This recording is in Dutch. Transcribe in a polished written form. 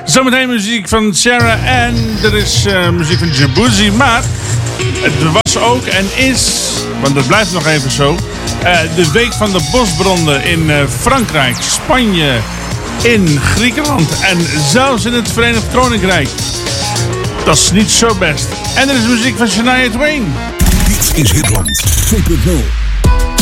Zometeen muziek van Sarah en er is muziek van Jabuzi. Maar het was ook en is, want dat blijft nog even zo, de week van de bosbranden in Frankrijk, Spanje, in Griekenland en zelfs in het Verenigd Koninkrijk. Dat is niet zo best. En er is muziek van Shania Twain. Dit is Hitland 2.0.